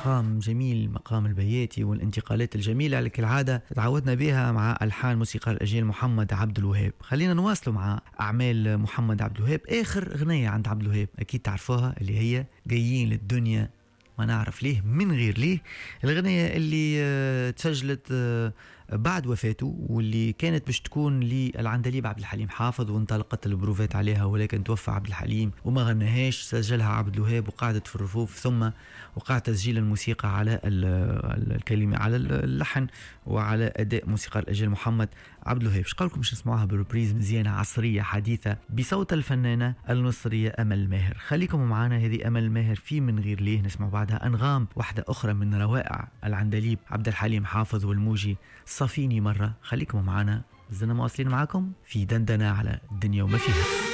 مقام جميل، مقام البياتي والانتقالات الجميلة اللي كالعادة تعودنا بها مع ألحان موسيقار الأجيال محمد عبد الوهاب. خلينا نواصلوا مع أعمال محمد عبد الوهاب. آخر أغنية عند عبد الوهاب أكيد تعرفوها، اللي هي جايين للدنيا ما نعرف ليه من غير ليه. الأغنية اللي تسجلت بعد وفاته، واللي كانت باش تكون للعندليب عبد الحليم حافظ، وانطلقت البروفات عليها، ولكن توفى عبد الحليم وما غناهاش. سجلها عبد الوهاب وقعدت في الرفوف، ثم وقع تسجيل الموسيقى على الكلمة، على اللحن وعلى أداء موسيقار الأجيال محمد عبد الوهاب. شقالكم باش نسمعوها بريبريز مزيانة عصرية حديثة بصوت الفنانة المصرية أمل ماهر. خليكم معنا، هذه أمل ماهر في من غير ليه. نسمع بعدها أنغام، واحدة أخرى من روائع العندليب عبد الحليم حافظ والموجي، صافيني مرة. خليكم معنا، زلنا مواصلين معاكم في دندنة على الدنيا وما فيها.